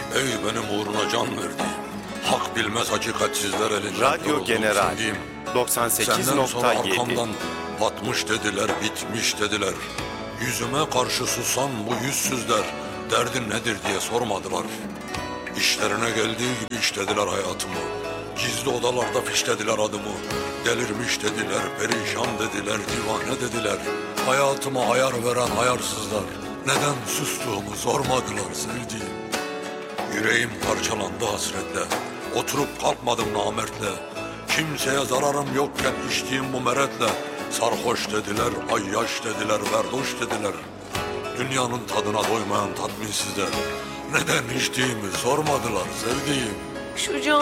Ey benim uğruna can verdiğim, hak bilmez hakikatsizler elinden Radyo yoruldum General sevdiğim. 98.7. Senden sonra arkamdan batmış dediler, bitmiş dediler. Yüzüme karşı susan bu yüzsüzler derdin nedir diye sormadılar. İşlerine geldiği gibi işlediler hayatımı. Gizli odalarda fişlediler adımı. Delirmiş dediler, perişan dediler, divane dediler. Hayatıma ayar veren hayarsızlar neden sustuğumu sormadılar sevdiğim. Yüreğim parçalandı hasretle. Oturup kalkmadım namertle. Kimseye zararım yokken içtiğim bu meretle. Sarhoş dediler, ayyaş dediler, verdoş dediler. Dünyanın tadına doymayan tatminsizler neden içtiğimi sormadılar sevdiğim. Şu can